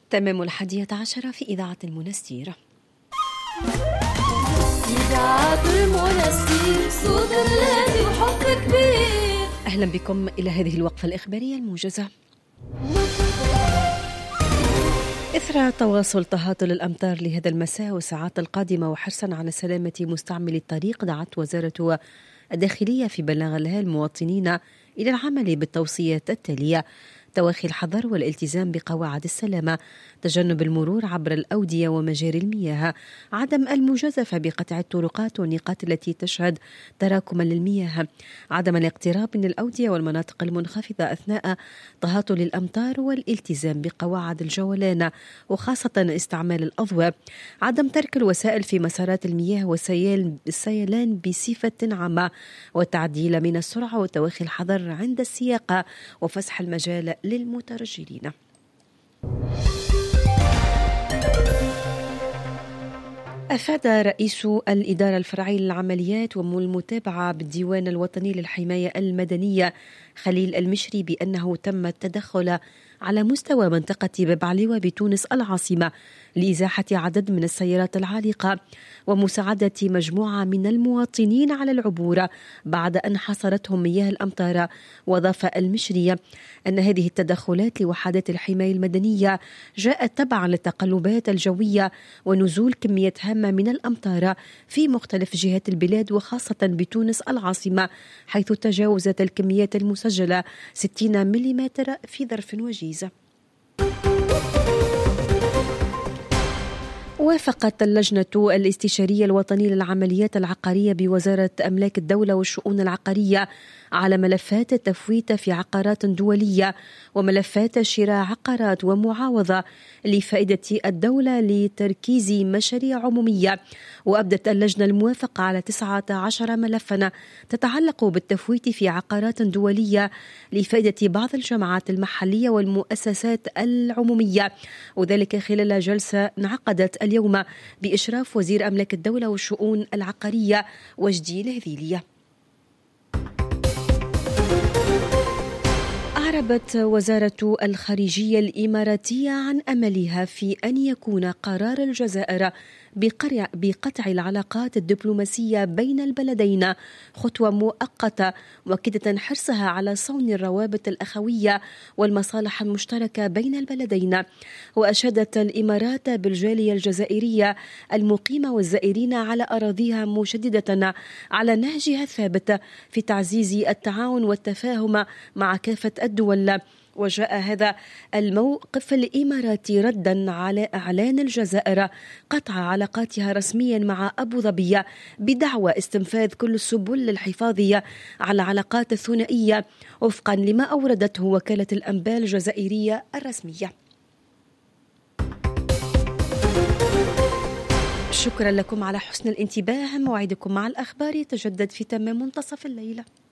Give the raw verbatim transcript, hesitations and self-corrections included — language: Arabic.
تمام الحادية عشرة في إذاعة المنستير. إذاعة المنستير صوت الذي وحب كبير. أهلا بكم إلى هذه الوقفة الإخبارية الموجزة. إثر تواصل تهاطل الأمطار لهذا المساء والساعات القادمة وحرصا على سلامة مستعملي الطريق، دعت وزارة الداخلية في بلاغ لها المواطنين إلى العمل بالتوصيات التالية: تواخي الحذر والالتزام بقواعد السلامة، تجنب المرور عبر الأودية ومجاري المياه، عدم المجازفة بقطع الطرقات والنقاط التي تشهد تراكما للمياه، عدم الاقتراب من الأودية والمناطق المنخفضة أثناء تهاطل الأمطار، والالتزام بقواعد الجولان وخاصة استعمال الأضواء، عدم ترك الوسائل في مسارات المياه والسيلان بصفة عامة، والتعديل من السرعة وتواخي الحذر عند السياقة وفسح المجال للمترجلين. أفاد رئيس الإدارة الفرعية للعمليات والمتابعة بالديوان الوطني للحماية المدنية خليل المشري بأنه تم التدخل على مستوى منطقة باب علوة بتونس العاصمة لإزاحة عدد من السيارات العالقة ومساعدة مجموعة من المواطنين على العبور بعد أن حصرتهم مياه الأمطار. وأضاف المشري أن هذه التدخلات لوحدات الحماية المدنية جاءت تبعا للتقلبات الجوية ونزول كميات هامة من الأمطار في مختلف جهات البلاد وخاصة بتونس العاصمة، حيث تجاوزت الكميات المسجلة ستين ملم في ظرف وجيز. وافقت اللجنة الاستشارية الوطنية للعمليات العقارية بوزارة أملاك الدولة والشؤون العقارية على ملفات التفويت في عقارات دولية وملفات شراء عقارات ومعاوضة لفائدة الدولة لتركيز مشاريع عمومية. وأبدت اللجنة الموافقة على تسعة عشر ملفا تتعلق بالتفويت في عقارات دولية لفائدة بعض الجماعات المحلية والمؤسسات العمومية، وذلك خلال جلسة انعقدت اليوم بإشراف وزير أملاك الدولة والشؤون العقارية وجدي الهذيلية. أعربت وزارة الخارجية الإماراتية عن أملها في أن يكون قرار الجزائر بقطع العلاقات الدبلوماسية بين البلدين خطوة مؤقتة، مؤكدة حرصها على صون الروابط الأخوية والمصالح المشتركة بين البلدين. وأشادت الإمارات بالجالية الجزائرية المقيمة والزائرين على أراضيها، مشددة على نهجها الثابت في تعزيز التعاون والتفاهم مع كافة الدول. وجاء هذا الموقف الإماراتي ردا على إعلان الجزائر قطع علاقاتها رسميا مع أبو ظبي بدعوى استنفاذ كل السبل للحفاظ على العلاقات الثنائية وفقا لما أوردته وكالة الأنباء الجزائرية الرسمية. شكرا لكم على حسن الانتباه. موعدكم مع الأخبار يتجدد في تمام منتصف الليل.